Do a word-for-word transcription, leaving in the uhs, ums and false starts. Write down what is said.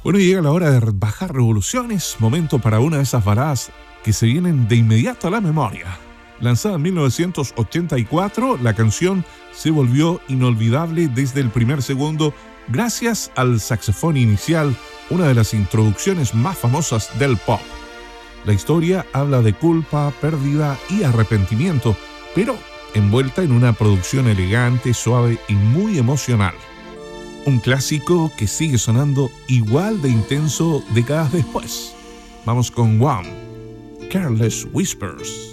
Bueno, llega la hora de bajar revoluciones, momento para una de esas baladas que se vienen de inmediato a la memoria. Lanzada en mil novecientos ochenta y cuatro, la canción se volvió inolvidable desde el primer segundo gracias al saxofón inicial, una de las introducciones más famosas del pop. La historia habla de culpa, pérdida y arrepentimiento, pero envuelta en una producción elegante, suave y muy emocional. Un clásico que sigue sonando igual de intenso décadas después. Vamos con Wham! Careless Whispers.